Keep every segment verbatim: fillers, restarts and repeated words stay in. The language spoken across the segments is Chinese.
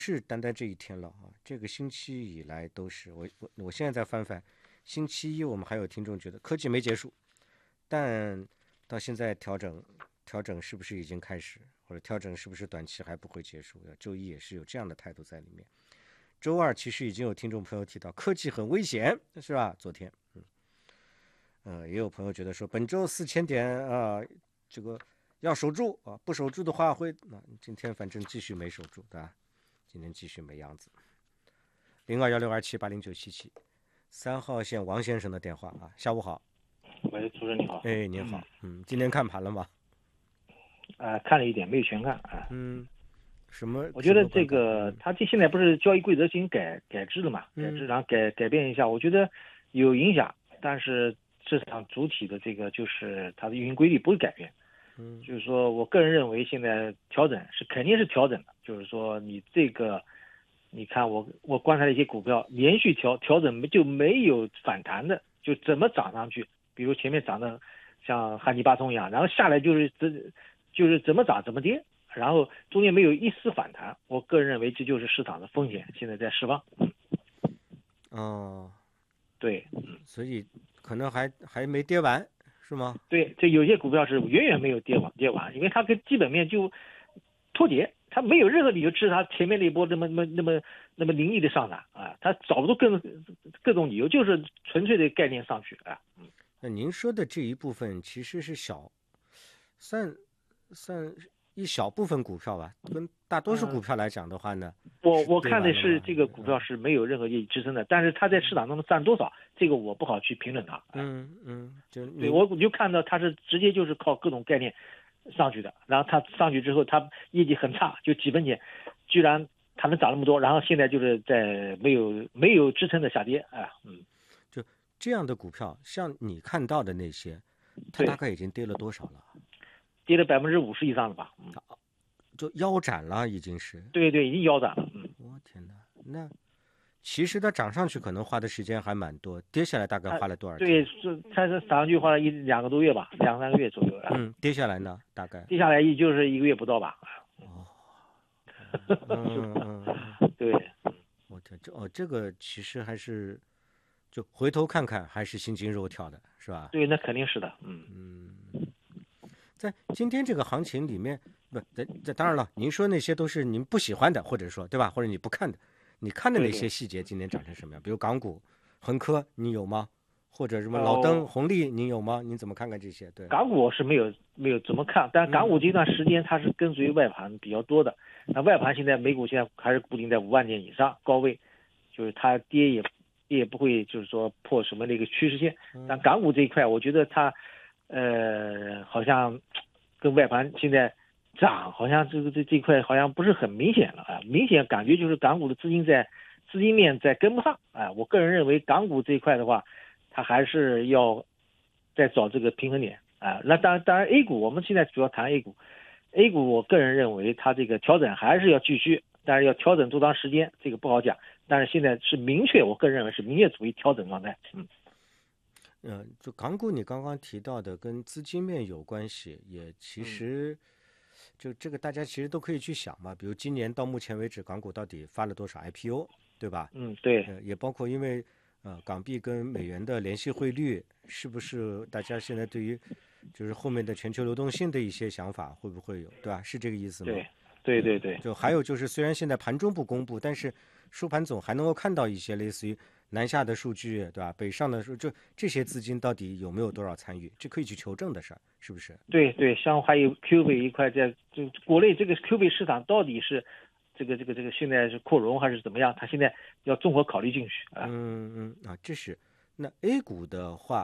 是单单这一天了啊，这个星期以来都是我我我现在在翻翻，星期一我们还有听众觉得科技没结束，但到现在调整调整是不是已经开始，或者调整是不是短期还不会结束？周一也是有这样的态度在里面。周二其实已经有听众朋友提到科技很危险，是吧？昨天，嗯，呃，也有朋友觉得说本周四千点啊、呃，这个要守住啊，不守住的话会啊，今天反正继续没守住，对吧？今天继续没样子。零二幺六二七八零九七七，三号线王先生的电话啊，下午好。 喂，主持人你好。 哎，您好。嗯，今天看盘了吗？ 啊、呃，看了一点，没有全看啊。 嗯，什么？ 我觉得这个嗯、 他这现在不是交易规则进行改改制了嘛？改制，然后改改变一下，我觉得有影响，但是市场主体的这个就是它的运行规律不会改变。 嗯， 就是说我个人认为现在调整是肯定是调整的，就是说你这个，你看我我观察了一些股票连续调调整就没有反弹的，就怎么涨上去，比如前面涨的像汉尼巴松一样，然后下来就是这就是怎么涨怎么跌，然后中间没有一丝反弹，我个人认为这就是市场的风险现在在释放。 哦， 对， 所以可能还还没跌完。是吗？ 对，这有些股票是远远没有跌完跌完，因为它跟基本面就脱节，它没有任何理由支持它前面那一波那么那么那么那么凌厉的上涨啊，它找不出各各种理由，就是纯粹的概念上去啊。 那您说的这一部分其实是小，算算一小部分股票吧，跟大多数股票来讲的话呢， 嗯、我我看的是这个股票是没有任何业绩支撑的，但是它在市场中占多少，这个我不好去评论它。 嗯嗯，就对我我就看到它是直接就是靠各种概念上去的，然后它上去之后，它业绩很差，就几分钱，居然它能涨那么多，然后现在就是在没有没有支撑的下跌啊，嗯， 就这样的股票，像你看到的那些，它大概已经跌了多少了？ 跌了百分之五十以上了吧？嗯， 就腰斩了，已经是。 对对，已经腰斩了。嗯， 我天哪，那其实它涨上去可能花的时间还蛮多，跌下来大概花了多少天？ 对，是它是涨上去花了一两个多月吧，两三个月左右。 嗯，跌下来呢，大概跌下来也就是一个月不到吧。 哦，嗯嗯， 对， 我天，这哦，这个其实还是就回头看看，还是心惊肉跳的，是吧？ 对，那肯定是的。嗯嗯，在今天这个行情里面，不，这这当然了，您说那些都是您不喜欢的，或者说对吧？或者你不看的，你看的那些细节今天涨成什么样？比如港股、恒科，你有吗？或者什么老登、红利，您有吗？您怎么看看这些？对， 港股我是没有没有怎么看，但港股这段时间它是跟随外盘比较多的。那外盘现在美股现在还是固定在五万点以上高位，就是它跌也跌也不会就是说破什么那个趋势线。但港股这一块，我觉得它呃好像跟外盘现在涨，好像这个这这一块好像不是很明显了啊，明显感觉就是港股的资金在资金面在跟不上啊。我个人认为港股这一块的话，它还是要再找这个平衡点啊。那当然，当然 A 股我们现在主要谈 A 股，A 股我个人认为它这个调整还是要继续，但是要调整多长时间这个不好讲。但是现在是明确，我个人认为是明确处于调整状态。嗯， 嗯、呃，就港股你刚刚提到的跟资金面有关系，也其实、嗯、就这个大家其实都可以去想嘛。比如今年到目前为止，港股到底发了多少 I P O， 对吧？ 嗯，对。 呃，也包括因为。呃，港币跟美元的联系汇率是不是大家现在对于就是后面的全球流动性的一些想法会不会有，对吧？是这个意思吗？ 对，对对对。 就还有就是，虽然现在盘中不公布，但是收盘总还能够看到一些类似于南下的数据，对吧？北上的数，就这些资金到底有没有多少参与，这可以去求证的事儿，是不是？ 对对，像还有 Q 币一块在，就国内这个 Q 币市场到底是。这个这个这个现在是扩容还是怎么样？他现在要综合考虑进去啊。 嗯嗯啊，这是那 A 股的话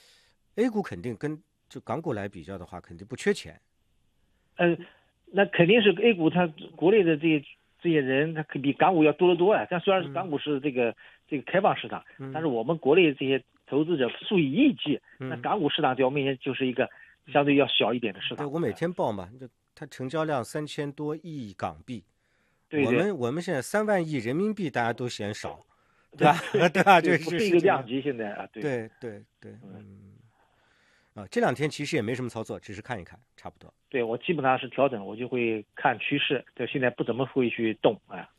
，A 股肯定跟就港股来比较的话，肯定不缺钱。 嗯、呃，那肯定是 A 股，它国内的这些这些人，他比港股要多得多啊。但虽然是港股是这个、嗯、这个开放市场，但是我们国内这些投资者数以亿计，嗯、那港股市场在我面前就是一个相对要小一点的市场。 对，我每天报嘛，就它成交量三千多亿港币。 对对， 我们我们现在三万亿人民币，大家都嫌少，对吧？对吧？这不是一个量级现在啊。对对对对，嗯，啊，这两天其实也没什么操作，只是看一看，差不多。 对，我基本上是调整，我就会看趋势，就现在不怎么会去动啊。